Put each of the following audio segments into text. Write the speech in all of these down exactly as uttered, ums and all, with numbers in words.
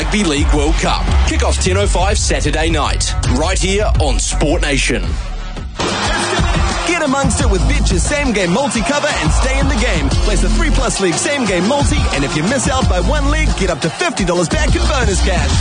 Rugby League World Cup. Kick-off ten oh five Saturday night, right here on Sport Nation. Get amongst it with Betcha's Same Game Multi cover and stay in the game. Place a three plus league Same Game Multi, and if you miss out by one league, get up to fifty dollars back in bonus cash.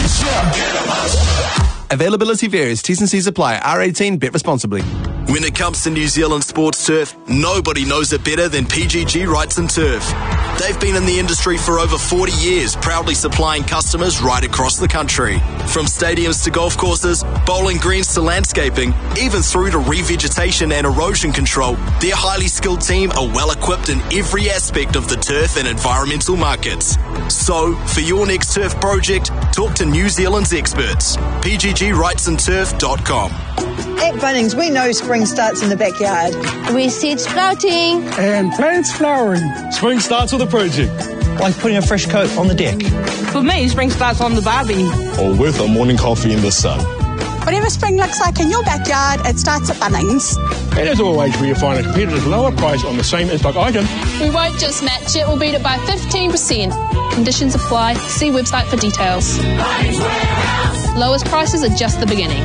Availability varies. T's and C's apply. R eighteen. Bet responsibly. When it comes to New Zealand sports turf, nobody knows it better than P G G Wrights and Turf. They've been in the industry for over forty years, proudly supplying customers right across the country. From stadiums to golf courses, bowling greens to landscaping, even through to revegetation and erosion control, their highly skilled team are well equipped in every aspect of the turf and environmental markets. So, for your next turf project, talk to New Zealand's experts. P G G Wrights and Turf dot com. At Bunnings, we know spring starts in the backyard. We see sprouting. And plants flowering. Spring starts with a project. Like putting a fresh coat on the deck. For me, spring starts on the barbie. Or with a morning coffee in the sun. Whatever spring looks like in your backyard, it starts at Bunnings. And as always, where you find a competitive lower price on the same in-stock item. We won't just match it, we'll beat it by fifteen percent. Conditions apply. See website for details. Lowest prices are just the beginning.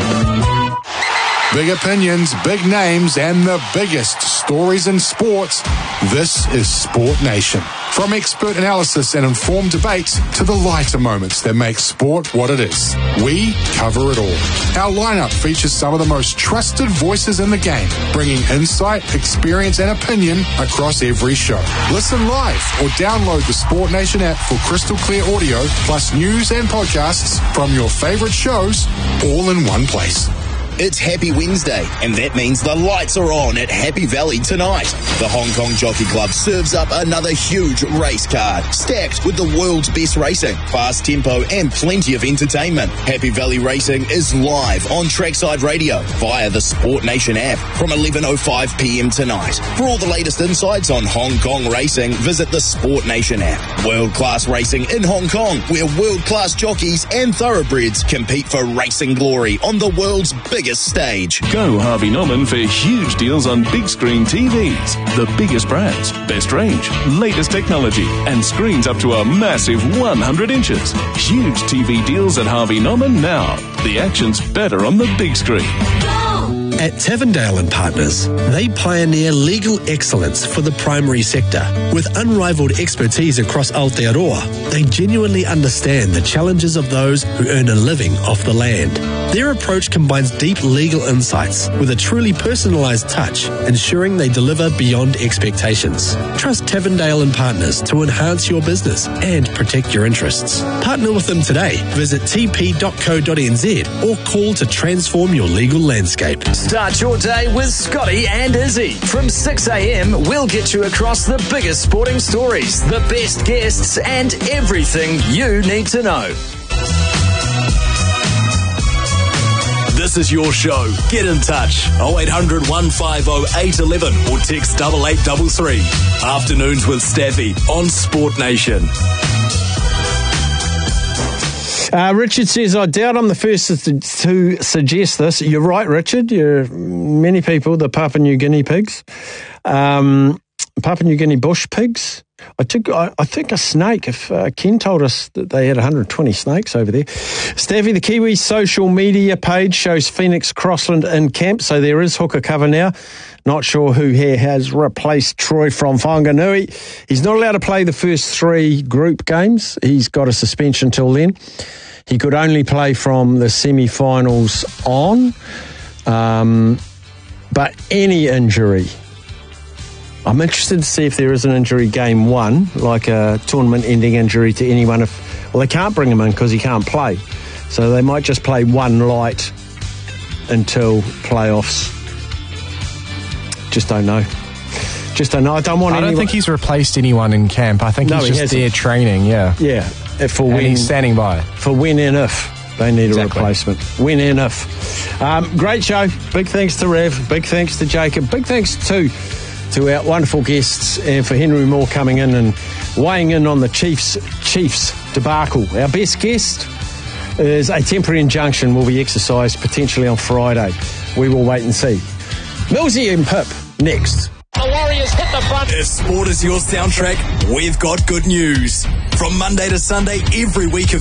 Big opinions, big names, and the biggest stories in sports. This is Sport Nation. From expert analysis and informed debate to the lighter moments that make sport what it is, we cover it all. Our lineup features some of the most trusted voices in the game, bringing insight, experience, and opinion across every show. Listen live or download the Sport Nation app for crystal clear audio, plus news and podcasts from your favorite shows, all in one place. It's Happy Wednesday, and that means the lights are on at Happy Valley tonight. The Hong Kong Jockey Club serves up another huge race card, stacked with the world's best racing, fast tempo, and plenty of entertainment. Happy Valley Racing is live on Trackside Radio via the Sport Nation app from eleven oh five p.m. tonight. For all the latest insights on Hong Kong racing, visit the Sport Nation app. World-class racing in Hong Kong, where world-class jockeys and thoroughbreds compete for racing glory on the world's biggest stage. Go Harvey Norman for huge deals on big screen T Vs. The biggest brands, best range, latest technology, and screens up to a massive one hundred inches. Huge T V deals at Harvey Norman now. The action's better on the big screen. At Tavendale and Partners, they pioneer legal excellence for the primary sector. With unrivaled expertise across Aotearoa, they genuinely understand the challenges of those who earn a living off the land. Their approach combines deep legal insights with a truly personalised touch, ensuring they deliver beyond expectations. Trust Tavendale and Partners to enhance your business and protect your interests. Partner with them today. Visit t p dot co dot n z or call to transform your legal landscape. Start your day with Scotty and Izzy. From six a.m, we'll get you across the biggest sporting stories, the best guests, and everything you need to know. This is your show. Get in touch. oh eight hundred, one five oh, eight one one or text double eight double three. Afternoons with Staffy on Sport Nation. Uh, Richard says, I doubt I'm the first to, to suggest this. You're right, Richard. You're many people, the Papua New Guinea pigs, um, Papua New Guinea bush pigs. I took, I, I think a snake, if uh, Ken told us that they had one hundred twenty snakes over there. Staffy, the Kiwi social media page shows Phoenix Crossland in camp, so there is hooker cover now. Not sure who here has replaced Troy from Whanganui. He's not allowed to play the first three group games. He's got a suspension till then. He could only play from the semi-finals on. Um, but any injury, I'm interested to see if there is an injury game one, like a tournament-ending injury to anyone. If, well, they can't bring him in because he can't play. So they might just play one light until playoffs. Just don't know. Just don't know. I don't want. I don't anyone... think he's replaced anyone in camp. I think no, he's he just hasn't. there training. Yeah, yeah. For and when he's standing by for when and if they need exactly. a replacement. When and if. Um, great show. Big thanks to Rev. Big thanks to Jacob. Big thanks to to our wonderful guests and for Henry Moore coming in and weighing in on the Chiefs Chiefs debacle. Our best guest is a temporary injunction will be exercised potentially on Friday. We will wait and see. Millsy and Pip next. The Warriors hit the front. If sport is your soundtrack, we've got good news. From Monday to Sunday, every week of